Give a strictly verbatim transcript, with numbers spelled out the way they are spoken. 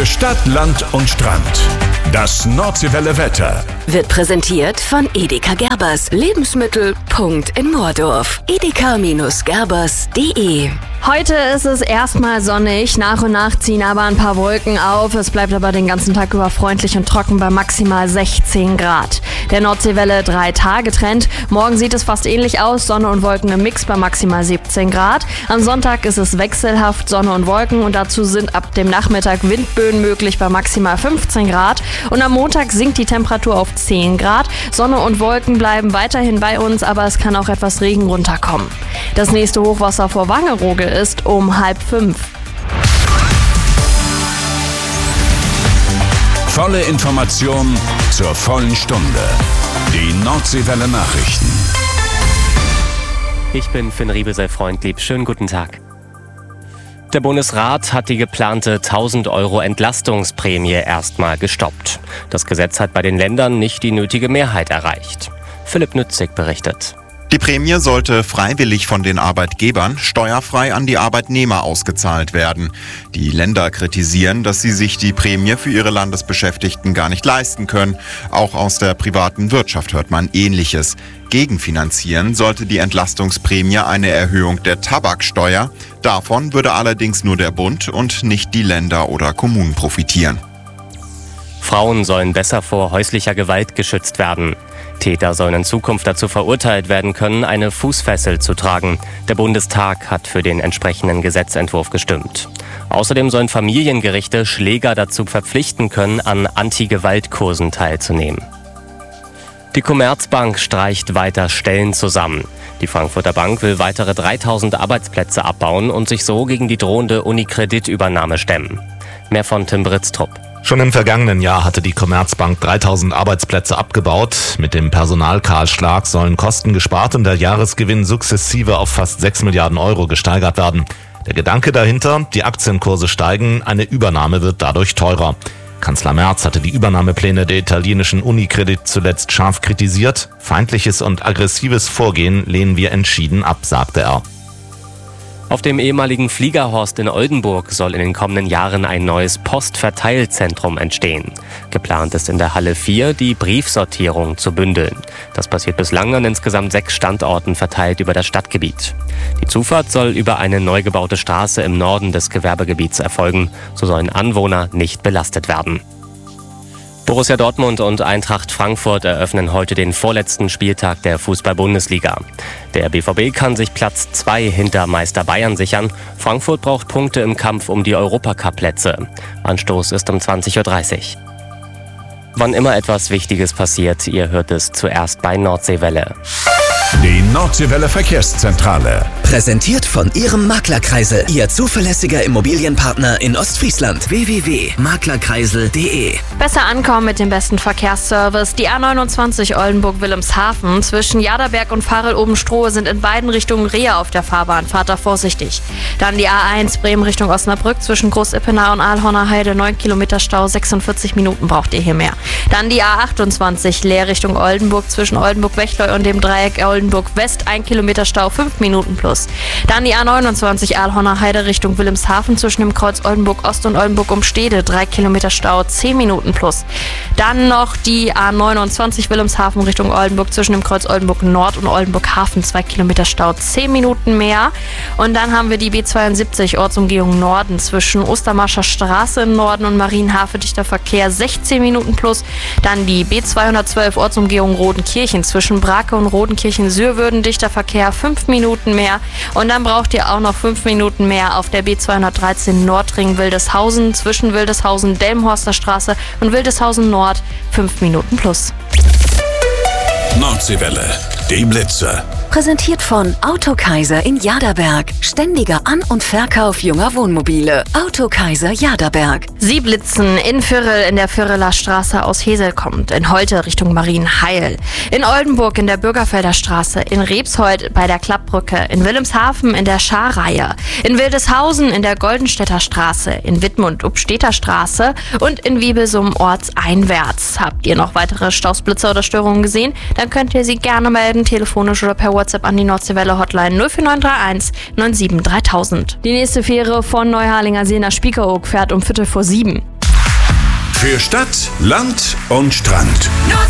Stadt, Land und Strand. Das Nordseewelle Wetter wird präsentiert von Edeka Gerbers. Lebensmittel. Punkt in Moordorf. edeka Gerbers punkt de. Heute ist es erstmal sonnig, nach und nach ziehen aber ein paar Wolken auf. Es bleibt aber den ganzen Tag über freundlich und trocken bei maximal sechzehn Grad. Der Nordseewelle drei Tage Trend. Morgen sieht es fast ähnlich aus, Sonne und Wolken im Mix bei maximal siebzehn Grad. Am Sonntag ist es wechselhaft, Sonne und Wolken und dazu sind ab dem Nachmittag Windböen möglich bei maximal fünfzehn Grad. Und am Montag sinkt die Temperatur auf zehn Grad. Sonne und Wolken bleiben weiterhin bei uns, aber es kann auch etwas Regen runterkommen. Das nächste Hochwasser vor Wangerooge ist um halb fünf. Volle Information zur vollen Stunde. Die Nordseewelle Nachrichten. Ich bin Finn Riebesel-Freundlieb. Schönen guten Tag. Der Bundesrat hat die geplante tausend Euro Entlastungsprämie erstmal gestoppt. Das Gesetz hat bei den Ländern nicht die nötige Mehrheit erreicht. Philipp Nützig berichtet. Die Prämie sollte freiwillig von den Arbeitgebern steuerfrei an die Arbeitnehmer ausgezahlt werden. Die Länder kritisieren, dass sie sich die Prämie für ihre Landesbeschäftigten gar nicht leisten können. Auch aus der privaten Wirtschaft hört man Ähnliches. Gegenfinanzieren sollte die Entlastungsprämie eine Erhöhung der Tabaksteuer. Davon würde allerdings nur der Bund und nicht die Länder oder Kommunen profitieren. Frauen sollen besser vor häuslicher Gewalt geschützt werden. Täter sollen in Zukunft dazu verurteilt werden können, eine Fußfessel zu tragen. Der Bundestag hat für den entsprechenden Gesetzentwurf gestimmt. Außerdem sollen Familiengerichte Schläger dazu verpflichten können, an Anti-Gewalt-Kursen teilzunehmen. Die Commerzbank streicht weiter Stellen zusammen. Die Frankfurter Bank will weitere dreitausend Arbeitsplätze abbauen und sich so gegen die drohende Unicredit-Übernahme stemmen. Mehr von Tim Britztrup. Schon im vergangenen Jahr hatte die Commerzbank dreitausend Arbeitsplätze abgebaut. Mit dem Personalkahlschlag sollen Kosten gespart und der Jahresgewinn sukzessive auf fast sechs Milliarden Euro gesteigert werden. Der Gedanke dahinter, die Aktienkurse steigen, eine Übernahme wird dadurch teurer. Kanzler Merz hatte die Übernahmepläne der italienischen Unicredit zuletzt scharf kritisiert. Feindliches und aggressives Vorgehen lehnen wir entschieden ab, sagte er. Auf dem ehemaligen Fliegerhorst in Oldenburg soll in den kommenden Jahren ein neues Postverteilzentrum entstehen. Geplant ist in der Halle vier, die Briefsortierung zu bündeln. Das passiert bislang an insgesamt sechs Standorten verteilt über das Stadtgebiet. Die Zufahrt soll über eine neu gebaute Straße im Norden des Gewerbegebiets erfolgen. So sollen Anwohner nicht belastet werden. Borussia Dortmund und Eintracht Frankfurt eröffnen heute den vorletzten Spieltag der Fußball-Bundesliga. Der B V B kann sich Platz zwei hinter Meister Bayern sichern. Frankfurt braucht Punkte im Kampf um die Europacup-Plätze. Anstoß ist um zwanzig Uhr dreißig. Wann immer etwas Wichtiges passiert, ihr hört es zuerst bei Nordseewelle. Die Nordseewelle Verkehrszentrale. Präsentiert von Ihrem Maklerkreisel. Ihr zuverlässiger Immobilienpartner in Ostfriesland. w w w punkt maklerkreisel punkt de. Besser ankommen mit dem besten Verkehrsservice. Die A neunundzwanzig Oldenburg-Wilhelmshaven zwischen Jaderberg und Farel-Obenstrohe sind in beiden Richtungen Rehe auf der Fahrbahn. Fahrt da vorsichtig. Dann die A eins Bremen Richtung Osnabrück zwischen Groß-Ippenaar und Aalhorner Heide. neun Kilometer Stau, sechsundvierzig Minuten braucht ihr hier mehr. Dann die A achtundzwanzig Leer Richtung Oldenburg zwischen Oldenburg-Wechleu und dem Dreieck Oldenburg West. ein Kilometer Stau, fünf Minuten plus. Dann die A neunundzwanzig Aalhorner Heide Richtung Wilhelmshaven zwischen dem Kreuz Oldenburg Ost und Oldenburg Umstede. drei Kilometer Stau, zehn Minuten plus. Dann noch die A neunundzwanzig Wilhelmshaven Richtung Oldenburg zwischen dem Kreuz Oldenburg Nord und Oldenburg Hafen. zwei Kilometer Stau, zehn Minuten mehr. Und dann haben wir die B zweiundsiebzig Ortsumgehung Norden zwischen Ostermarscher Straße im Norden und Marienhafe dichter Verkehr, sechzehn Minuten plus. Dann die B zweihundertzwölf Ortsumgehung Rodenkirchen zwischen Brake und Rodenkirchen-Sürwürden dichter Verkehr, fünf Minuten mehr. Und dann braucht ihr auch noch fünf Minuten mehr auf der B zweihundertdreizehn Nordring Wildeshausen zwischen Wildeshausen Delmenhorster Straße und Wildeshausen Nord, fünf Minuten plus. Nordseewelle, die Blitze. Präsentiert von Autokaiser in Jaderberg. Ständiger An- und Verkauf junger Wohnmobile. Autokaiser Jaderberg. Sie blitzen in Firrel in der Firreler Straße aus Hesel kommt, in Holte Richtung Marienheil, in Oldenburg in der Bürgerfelder Straße, in Rebshold bei der Klappbrücke, in Wilhelmshaven in der Scharreihe, in Wildeshausen in der Goldenstädter Straße, in Wittmund Upstädter Straße und in Wiebelsum ortseinwärts. Habt ihr noch weitere Stausblitzer oder Störungen gesehen? Dann könnt ihr sie gerne melden, telefonisch oder per WhatsApp an die Nordseewelle Hotline null vier neun drei eins neun sieben dreitausend. Die nächste Fähre von Neuharlinger See nach Spiekeroog fährt um Viertel vor sieben. Für Stadt, Land und Strand.